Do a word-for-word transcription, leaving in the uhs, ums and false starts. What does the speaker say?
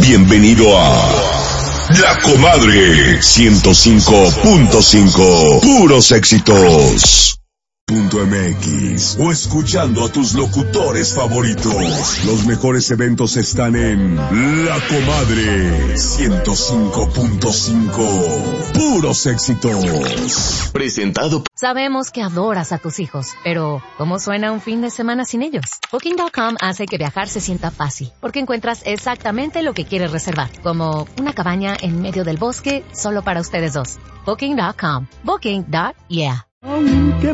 Bienvenido a La Comadre ciento cinco punto cinco. Puros éxitos. Punto M X o escuchando a tus locutores favoritos. Los mejores eventos están en La Comadre ciento cinco punto cinco. Puros éxitos. Presentado. Sabemos que adoras a tus hijos, pero ¿cómo suena un fin de semana sin ellos? Booking punto com hace que viajar se sienta fácil, porque encuentras exactamente lo que quieres reservar, como una cabaña en medio del bosque solo para ustedes dos. Booking punto com. Booking. Yeah.